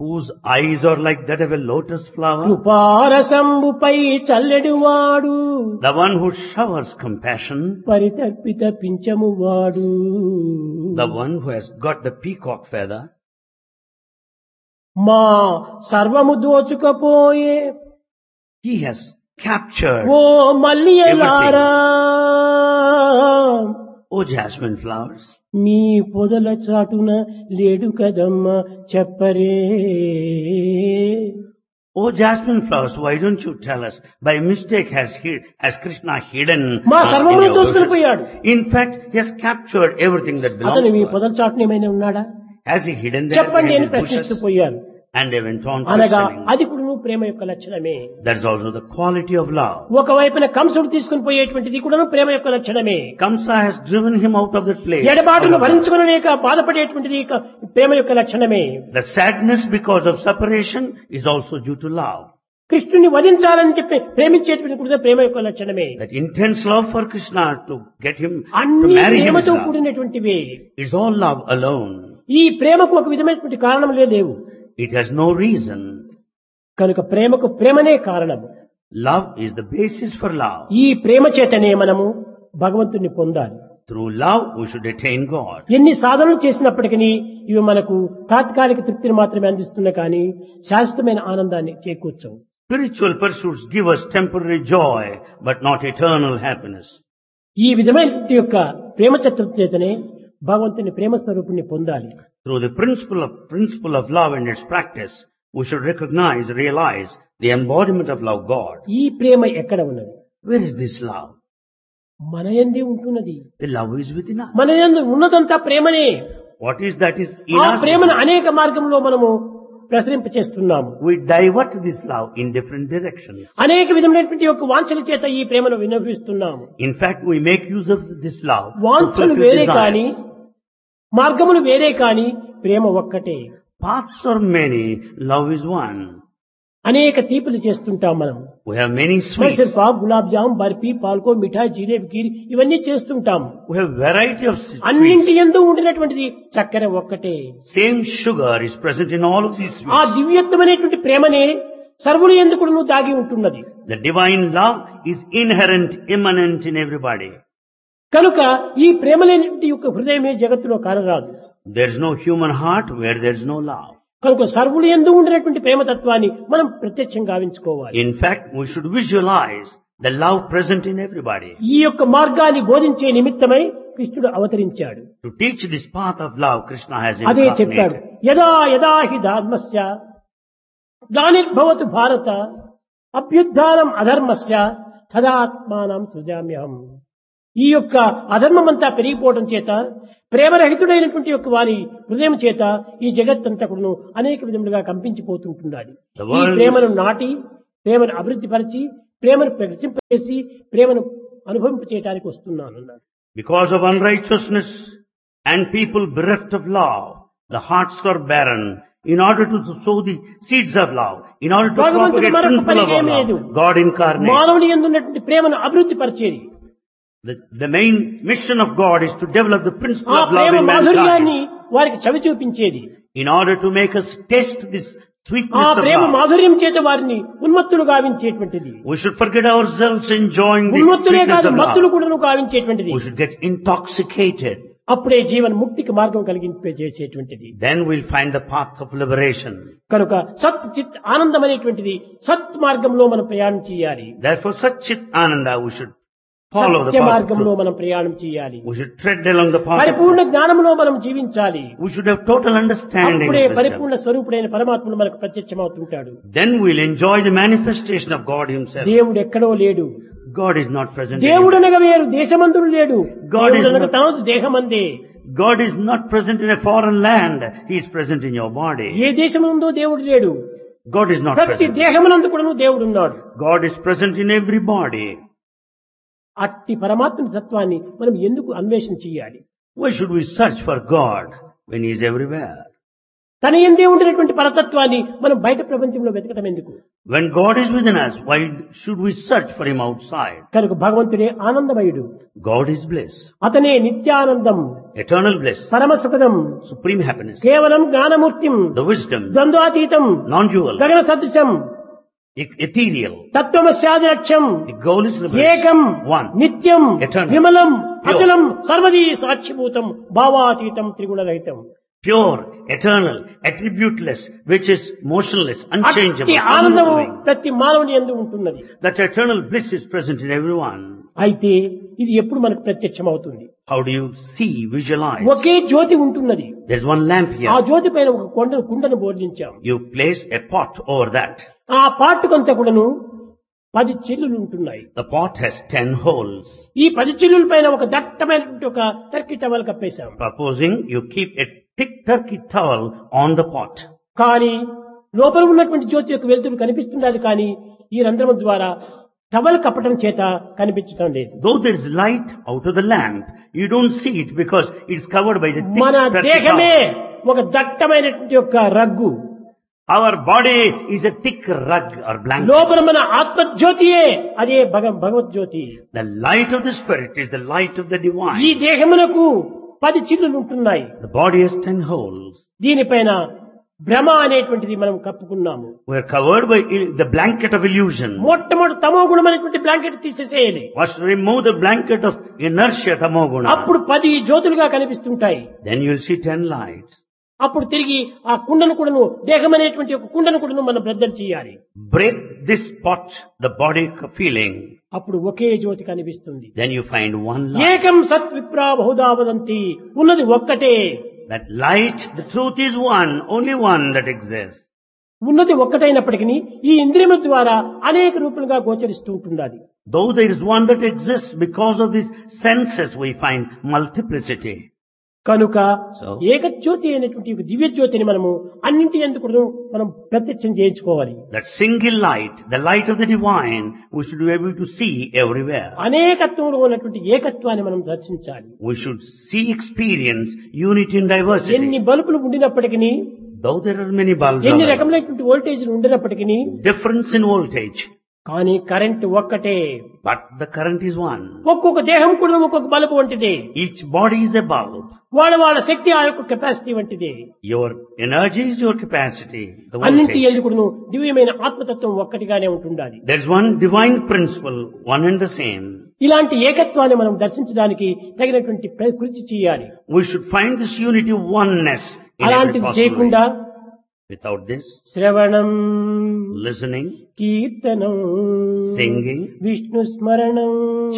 whose eyes are like that of a lotus flower, కృపారసంబుపై చల్లెడువాడు the one who showers compassion, పరితర్పిత పింఛమువాడు the one who has got the peacock feather, మా సర్వము దోచుకపోయే he has captured, oh మల్లియలారా O jasmine flowers, మీ పొదల చాటున లేడు కదమ్మా చెప్పరే O jasmine flowers, why don't you tell us, by mistake has Krishna hidden మా in సర్వమును your దోచుకుని bushes? పోయాడు. In fact, he has captured everything that belongs అతను మీ to us. పొదల చాటున ఏమైనా ఉన్నాడా Has he hidden there చెప్పండి behind అని his ప్రశ్నిస్తూ bushes? పోయారు. And they went on అనగా questioning. అది కూడా ప్రేమ యొక్క లక్షణమే. That is also the quality of love. ఒకవైపున కంసుడు తీసుకుని పోయేటువంటిది కూడా ప్రేమ యొక్క లక్షణమే. Kamsa has driven him out of that place. ఎడబాటును out of love. భరించుకునలేక బాధపడేటువంటిది ప్రేమ యొక్క లక్షణమే. The sadness because of separation is also due to love. కృష్ణుని వధించాలని చెప్పి ప్రేమించేటువంటి కూడా ప్రేమ యొక్క లక్షణమే. That intense love for Krishna to get him to అన్ని marry him is ప్రేమతో love. కూడినటువంటివే. It's all love alone. ఈ ప్రేమకు ఒక విధమైనటువంటి కారణములే లేవు. It has no reason. కనుక ప్రేమకు ప్రేమనే కారణం. Love is the basis for love. ఈ ప్రేమ చేతనే మనము భగవంతుని పొందాలి. Through love we should attain God. ఎన్ని సాధనలు చేసినప్పటికీ ఇవి మనకు తాత్కాలిక తృప్తిని మాత్రమే అందిస్తున్నాయి కానీ శాశ్వతమైన ఆనందాన్ని చేకూర్చవు. Spiritual pursuits give us temporary joy, but not eternal happiness. ఈ విధమైన యొక్క ప్రేమ తత్వం చేతనే భగవంతుని ప్రేమ స్వరూపుణ్ణి పొందాలి. Through the principle of love and its practice, we should realize the embodiment of love God. ఈ ప్రేమ ఎక్కడ ఉన్నది? Where is this love? మన యందే ఉంటున్నది. The love is within us. మన యందు ఉన్నదంతా ప్రేమనే. What is that is in ఆ us? ప్రేమను అనేక మార్గంలో మనము ప్రసరింపచేస్తున్నాము. We divert this love in different directions. అనేక విధమైనటువంటి యొక్క వాంఛల చేత ఈ ప్రేమను వినిపిస్తున్నాము. In fact, we make use of this love to వాంఛలు fulfill వేరే కానీ desires. మార్గములు వేరే కానీ ప్రేమ ఒక్కటే. Paths are many, love is one. అనేక తీపులు చేస్తుంటాం మనం. We have many Mysore sweets. Pak, gulab jam, barfi, పాల్కో, మిఠాయి, జిలేబీ, కీర్ ఇవన్నీ చేస్తుంటాం. We have variety of sweets. అన్నింటి యందు ఉండినటువంటిది చక్కెర ఒక్కటే. Same sugar is present in all of these ఆ sweets. దివ్యత్వమైనటువంటి ప్రేమనే సర్వులు ఎందుకు దాగి ఉంటున్నది. The divine love is inherent, immanent in everybody. కనుక ఈ ప్రేమ లేని యొక్క హృదయమే జగత్తులో కానరాదు. There is no human heart where there is no love. కనుక సర్వులు ఎందు ఉండినటువంటి ప్రేమతత్వాన్ని మనం ప్రత్యక్షంగా గావించుకోవాలి. In fact, we should visualize the love present in everybody. ఈ యొక్క మార్గాన్ని బోధించే నిమిత్తమై కృష్ణుడు అవతరించాడు. To teach this path of love, Krishna has అదే చెప్పాడు. incarnated. యదా యదా హి ధర్మస్య గ్లానిర్భవతు భారత అభ్యుత్థానం అధర్మస్య తదాత్మానం సృజామ్యహం. ఈ యొక్క అధర్మమంతా పెరిగిపోవడం చేత ప్రేమరహితుడైనటువంటి యొక్క వారి హృదయం చేత ఈ జగత్తంతా కూడా అనేక విధములుగా కంపించిపోతుంటున్నది. ఈ ప్రేమను నాటి, ప్రేమను అభివృద్ధి పరిచి, ప్రేమను ప్రకటింపజేసి, ప్రేమను అనుభవింపచేయడానికి వస్తున్నాను అన్నాడు. Because of unrighteousness and people bereft of love, the hearts are barren. In order to sow the seeds of love, in order to propagate principle of love, God incarnates. మానవుని యందు ఉన్నటువంటి ప్రేమను అభివృద్ధి పరిచేది. The main mission of God is to develop the principle ఆ of love Prema in మాధుర్యాన్ని mankind. వారికి చవి చూపించేది. In order to make us taste this ఆ sweetness of ప్రేమ love, మాధుర్యం చేత వారిని ఉన్మత్తులు గావించేటువంటిది. we should forget ourselves enjoying the ఉన్మత్తులే sweetness కాదు, of మత్తులు love. కూడా గావించేటువంటిది. We should get intoxicated. అప్పుడే జీవన్ ముక్తికి మార్గం కలిగించేటువంటిది. Then we'll find the path of liberation. కనుక సత్ చిత్ ఆనందం అనేటువంటిది సత్ మార్గంలో మనం ప్రయాణం చేయాలి. Therefore, Sat Chit Ananda, we should follow the Satya path of మార్గంలో truth. మనం ప్రయాణం చేయాలి. We should tread along the path of పరిపూర్ణ truth. జ్ఞానంలో మనం జీవించాలి. We should have total understanding అప్పుడే of wisdom. పరిపూర్ణ స్వరూపుడైన పరమాత్ముడు మనకు ప్రత్యక్షమవుతుంటాడు. Then we'll enjoy the manifestation of God Himself. దేవుడు ఎక్కడో లేడు. God is not present దేవుడు anywhere. అనగా వేరు, దేశమందుడు లేడు. God is దేవుడు అనగా not- తనదు దేహమందే. God is not present in a foreign land. He is present in your body. ఏ దేశముందో దేవుడు లేడు. God is not ప్రతి present. దేహమునందు కూడా దేవుడు ఉన్నాడు. God is present in every body. అట్టి పరమాత్మ తత్వాన్ని మనం ఎందుకు అన్వేషణ చేయాలి? Why should we search for God when He is everywhere? తన యందే ఉండినటువంటి పరతత్వాన్ని మనం బయట ప్రపంచంలో వెతకటం ఎందుకు? When God is within us, why should we search for Him outside? కనుక భగవంతుడే ఆనందమయుడు. God is bliss. అతనే నిత్యానందం. eternal bliss, పరమ సుఖదం, supreme happiness, కేవలం జ్ఞానమూర్తిం, the wisdom, ద్వంద్వాతీతం, non-dual, గగన సదృశం, ethereal. తత్వమస్యాది లక్ష్యం, The goal is liberation. ఏకం, One. నిత్యం, Eternal. విమలం, Pure. అచలం, సర్వదీ సాక్షిభూతం, భావాతీతం, త్రిగుణరహితం. Pure, eternal, attributeless, which is motionless, unchangeable, అట్టి ఆనందము unmoving. ప్రతి మానవుని యందు ఉంటున్నది. That eternal bliss is present in everyone. అయితే ఇది ఎప్పుడు మనకు ప్రత్యక్షమవుతుంది? How do you see, visualize? ఒకే జ్యోతి ఉంటున్నది. There's one lamp ఆ here. జ్యోతి పైన ఒక కుండను బోర్లించాం. You place a pot over that. ఆ పాటుకంతా కూడాను 10 చిల్లులు ఉంటున్నాయి. The pot has 10 holes. ఈ 10 చిల్లుల పైన ఒక దట్టమైనటువంటి ఒక Turkey towel కప్పేశాం. Supposing you keep a thick turkey towel on the pot. కానీ లోపల ఉన్నటువంటి జ్యోతి యొక్క వెలుతురు కనిపిస్తున్నది, కానీ ఈ రంధ్రం ద్వారా టవల్ కప్పటం చేత కనిపించడం లేదు. Though there is light out of the lamp, you don't see it because it's covered by the thick మన turkey దేహమే towel. ఒక దట్టమైనటువంటి యొక్క rug. Our body is a thick rug or blanket. లోపల మన ఆత్మజ్యోతియే అదే భగవద్జ్యోతి. The light of the spirit is the light of the ఈ divine. దేహమునకు 10 చిల్లులు ఉంటున్నాయి. The body has 10 holes. దీనిపైన భ్రమ అనేటువంటిది మనం కప్పుకున్నాము. We are covered by the blanket of illusion. మొట్టమొదటి తమో గుణమైనటువంటి blanket తీసేసేయాలి. First remove the blanket of inertia, tamoguna. అప్పుడు 10 జ్యోతులుగా కనిపిస్తుంటాయి. Then you'll see 10 lights. అప్పుడు తిరిగి ఆ కుండను కూడాను, దేహం అనేటువంటి ఒక కుండను కూడాను మనం బ్రద్దలు చేయాలి. Break this pot, the body feeling. అప్పుడు ఒకే జ్యోతి కనిపిస్తుంది. Then you find one light. ఏకం సత్ విప్రా బహుదా వదంతి, ఉన్నది ఒక్కటే. That light, the truth is one, only one that exists. ఉన్నది ఒక్కటైనప్పటికీ ఈ ఇంద్రియముల ద్వారా అనేక రూపాలుగా గోచరిస్తూ ఉంటున్నది. Though there is one that exists, because of these senses we find multiplicity. కనుక So, ఏకజ్యోతి అయినటువంటి ఒక దివ్య జ్యోతిని మనము అన్నింటి ఎందుకు మనం ప్రత్యక్షం చేయించుకోవాలి. that single light, the light of the divine, we should be able to see everywhere. అనేకత్వంలో ఉన్నటువంటి ఏకత్వాన్ని మనం దర్శించాలి. We should see, experience unity in diversity. ఎన్ని బల్బులు ఉండినప్పటికీ, Though there are many bulbs, ఎన్ని available, రకమైనటువంటి వోల్టేజ్లు ఉండినప్పటికీ, difference in voltage, కానీ current ఒక్కటే. but the current is one. ఒక్కొక్క దేహం కూడా ఒక్కొక్క బల్బు వంటిదే. Each body is a bulb. వాళ్ళ శక్తి ఆ యొక్క కెపాసిటీ వంటిదే. Your energy is your capacity, the అన్నింటి voltage. ఎందుకును దివ్యమైన ఆత్మతత్వం ఒక్కటిగానే ఉంటుండాలి. There's one divine principle, one and the same. ఇలాంటి ఏకత్వాన్ని మనం దర్శించడానికి తగినటువంటి కృషి చేయాలి. We should find this unity, oneness in every అలాంటిది possible చేయకుండా way. Without this, శ్రవణం, listening, కీర్తనం, singing, విష్ణు స్మరణం,